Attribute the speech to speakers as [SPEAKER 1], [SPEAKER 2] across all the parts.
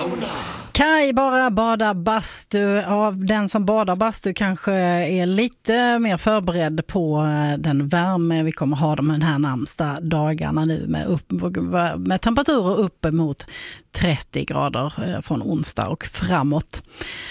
[SPEAKER 1] Kaj bara bada bastu. Av den som badar bastu kanske är lite mer förberedd på den värme vi kommer ha de här närmsta dagarna nu med temperaturer uppe mot 30 grader från onsdag och framåt.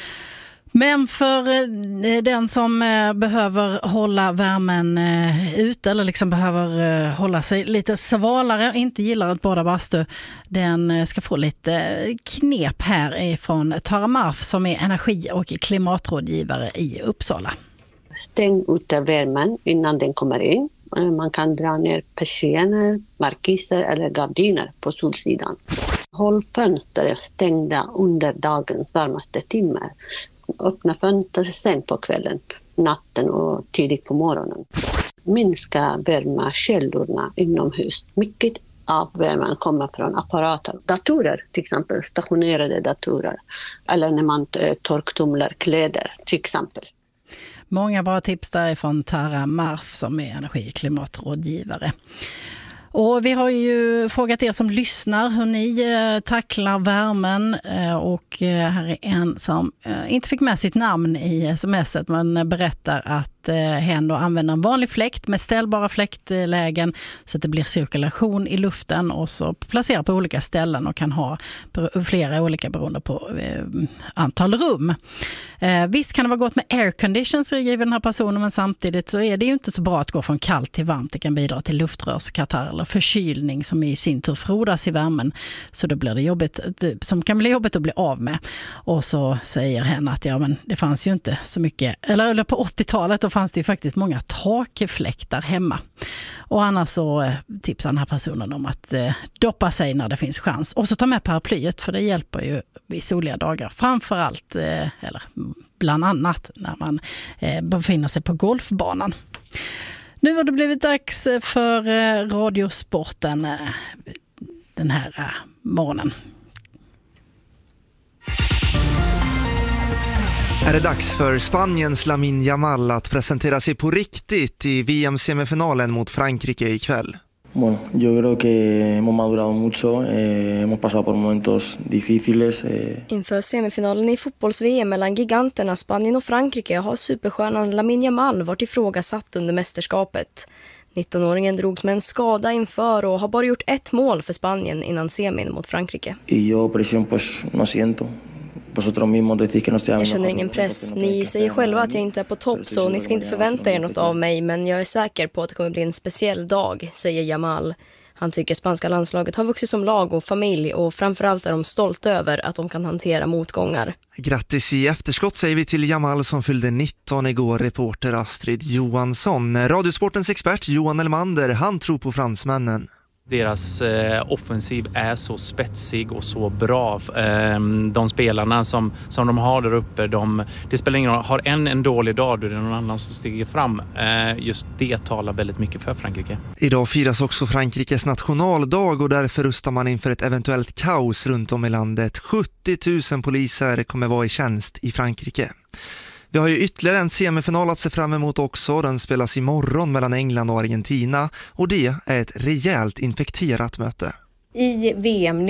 [SPEAKER 1] Men för den som behöver hålla värmen ut eller liksom behöver hålla sig lite svalare och inte gillar att bada bastu, den ska få lite knep här ifrån Tara Marf som är energi- och klimatrådgivare i Uppsala.
[SPEAKER 2] Stäng ute värmen innan den kommer in. Man kan dra ner persienner, markiser eller gardiner på solsidan. Håll fönster stängda under dagens varmaste timmar. Öppna fönster sen på kvällen, natten och tidigt på morgonen. Minska värmekällorna inomhus. Mycket av värmen kommer från apparater. Datorer, till exempel stationerade datorer. Eller när man torktumlar kläder, till exempel.
[SPEAKER 1] Många bra tips därifrån Tara Marf som är energi- och klimatrådgivare. Och vi har ju frågat er som lyssnar hur ni tacklar värmen och här är en som inte fick med sitt namn i sms:et men berättar att hen då använder en vanlig fläkt med ställbara fläktlägen så att det blir cirkulation i luften och så placerar på olika ställen och kan ha flera olika beroende på antal rum. Visst kan det vara gott med aircondition, skriver den här personen, men samtidigt så är det ju inte så bra att gå från kallt till varmt. Det kan bidra till luftrörskatarr eller förkylning som i sin tur frodas i värmen, så då blir det jobbigt, som kan bli jobbigt att bli av med. Och så säger hen att ja, men det fanns ju inte så mycket, eller på 80-talet då fanns det ju faktiskt många takfläktar hemma. Och annars så tipsar den här personen om att doppa sig när det finns chans. Och så ta med paraplyet, för det hjälper ju i soliga dagar. Framförallt, eller bland annat, när man befinner sig på golfbanan. Nu har det blivit dags för radiosporten den här morgonen.
[SPEAKER 3] Är det dags för Spaniens Lamine Yamal att presentera sig på riktigt i VM-semifinalen mot Frankrike ikväll?
[SPEAKER 4] Bueno, yo creo que hemos madurado mucho, hemos pasado por momentos difíciles.
[SPEAKER 5] Inför semifinalen i fotbolls-VM mellan giganterna Spanien och Frankrike har superstjärnan Lamine Yamal varit ifrågasatt under mästerskapet. 19-åringen drogs med en skada inför och har bara gjort ett mål för Spanien innan semin mot Frankrike.
[SPEAKER 4] Y yo presión pues no siento.
[SPEAKER 5] Jag känner ingen press. Ni säger själva att jag inte är på topp, så ni ska inte förvänta er något av mig, men jag är säker på att det kommer bli en speciell dag, säger Yamal. Han tycker spanska landslaget har vuxit som lag och familj och framförallt är de stolta över att de kan hantera motgångar.
[SPEAKER 3] Grattis i efterskott säger vi till Yamal som fyllde 19 igår, reporter Astrid Johansson. Radiosportens expert Johan Elmander, han tror på fransmännen.
[SPEAKER 6] Deras offensiv är så spetsig och så bra. De spelarna som de har där uppe, det spelar ingen roll. Har en dålig dag, då är det någon annan som stiger fram. Just det talar väldigt mycket för Frankrike.
[SPEAKER 3] Idag firas också Frankrikes nationaldag och därför rustar man inför ett eventuellt kaos runt om i landet. 70 000 poliser kommer vara i tjänst i Frankrike. Vi har ju ytterligare en semifinal att se fram emot också. Den spelas imorgon mellan England och Argentina och det är ett rejält infekterat möte.
[SPEAKER 7] I VM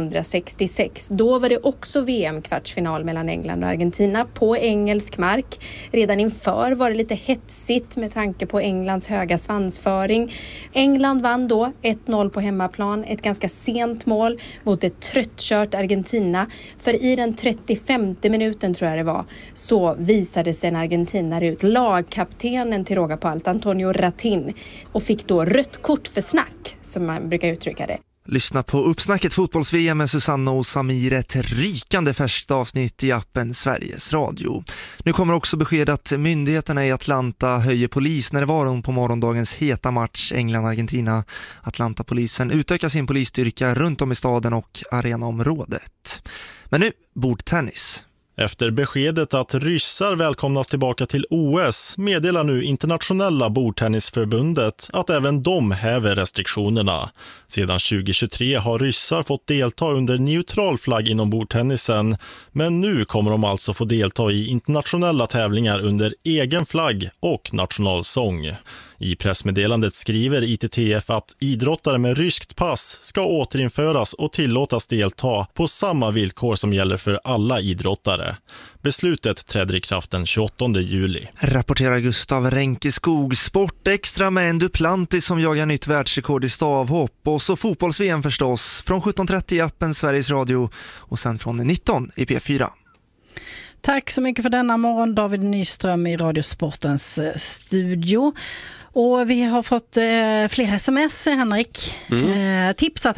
[SPEAKER 7] 1966, då var det också VM-kvartsfinal mellan England och Argentina på engelsk mark. Redan inför var det lite hetsigt med tanke på Englands höga svansföring. England vann då 1-0 på hemmaplan, ett ganska sent mål mot ett tröttkört Argentina. För i den 35:e minuten tror jag det var, så visade sig en argentinare ut, lagkaptenen till råga på allt, Antonio Ratin, och fick då rött kort för snack, som man brukar uttrycka det.
[SPEAKER 3] Lyssna på Uppsnacket fotbolls-VM med Susanna och Samir, ett rykande färskt avsnitt i appen Sveriges Radio. Nu kommer också besked att myndigheterna i Atlanta höjer polisnärvaron på morgondagens heta match England-Argentina. Atlanta-polisen utökar sin polisstyrka runt om i staden och arenaområdet. Men nu, bordtennis.
[SPEAKER 8] Efter beskedet att ryssar välkomnas tillbaka till OS meddelar nu Internationella bordtennisförbundet att även de häver restriktionerna. Sedan 2023 har ryssar fått delta under neutral flagg inom bordtennisen, men nu kommer de alltså få delta i internationella tävlingar under egen flagg och nationalsång. I pressmeddelandet skriver ITTF att idrottare med ryskt pass ska återinföras och tillåtas delta på samma villkor som gäller för alla idrottare. Beslutet träder i kraft den 28 juli.
[SPEAKER 3] Rapporterar Gustav Ränkeskog. Sport extra med en Duplantis som jagar nytt världsrekord i stavhopp. Och så fotbolls-VM förstås. Från 17.30 i appen Sveriges Radio och sen från 19 i P4.
[SPEAKER 1] Tack så mycket för denna morgon, David Nyström i Radiosportens studio. Och vi har fått fler sms, Henrik. Tipsat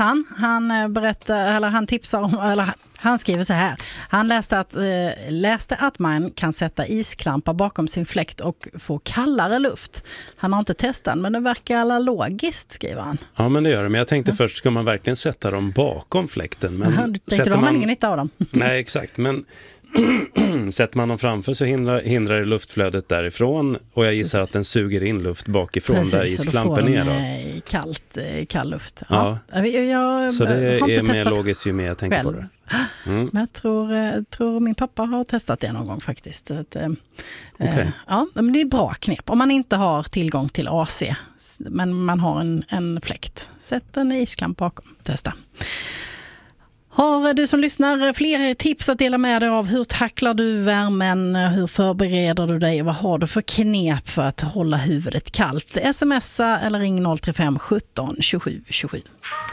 [SPEAKER 1] han skriver så här. Han läste att man kan sätta isklampar bakom sin fläkt och få kallare luft. Han har inte testat, men det verkar alla logiskt, skriver han.
[SPEAKER 9] Ja, men det gör det. Men jag tänkte först, ska man verkligen sätta dem bakom fläkten? Men
[SPEAKER 1] då har man ingen nytta av dem.
[SPEAKER 9] Nej, exakt. Men sätter man dem framför så hindrar det luftflödet därifrån, och jag gissar att den suger in luft bakifrån. Precis, där isklampen ner då. Kall luft. Ja. Så det är mer logiskt ju mer jag tänker på det.
[SPEAKER 1] Men jag tror min pappa har testat det någon gång faktiskt. Ja, men det är bra knep. Om man inte har tillgång till AC, men man har en fläkt. Sätt en isklamp bakom. Testa. Har du som lyssnar fler tips att dela med dig av? Hur tacklar du värmen? Hur förbereder du dig? Vad har du för knep för att hålla huvudet kallt? Smsa eller ring 035 17 27 27.